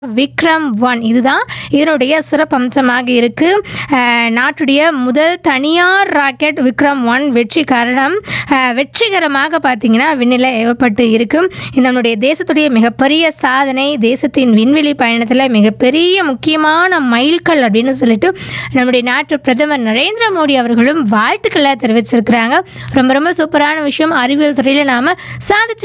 Vikram one இதுதான் இதனுடைய சிறப்பம்சமாக இருக்கு. நாட்டுடைய முதல் தனியார் ராக்கெட் விக்ரம் ஒன் வெற்றிகரமாக பார்த்தீங்கன்னா விண்ணில் ஏவப்பட்டு இருக்கு. இது நம்முடைய தேசத்துடைய மிகப்பெரிய சாதனை, தேசத்தின் விண்வெளி பயணத்தில் மிகப்பெரிய முக்கியமான மைல்கல் அப்படின்னு சொல்லிட்டு நம்முடைய நாட்டு பிரதமர் நரேந்திர மோடி அவர்களும் வாழ்த்துக்களை தெரிவிச்சிருக்கிறாங்க. ரொம்ப ரொம்ப சூப்பரான விஷயம். அறிவியல் துறையில் நாம் சாதிச்சு